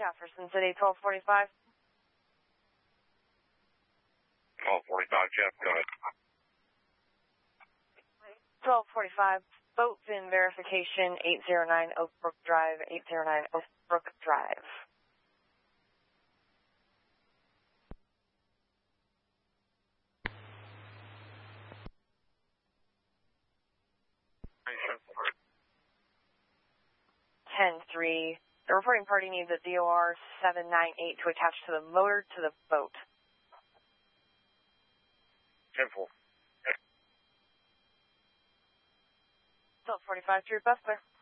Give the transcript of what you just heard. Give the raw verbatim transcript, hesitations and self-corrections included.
Jefferson City, twelve forty-five. twelve forty-five, Jeff, go ahead. twelve forty-five, boat VIN verification, eight oh nine Oak Brook Drive, eight oh nine Oak Brook Drive. ten three. The reporting party needs a D O R seven nine eight to attach to the motor to the boat. ten four. twelve forty-five, True Buster.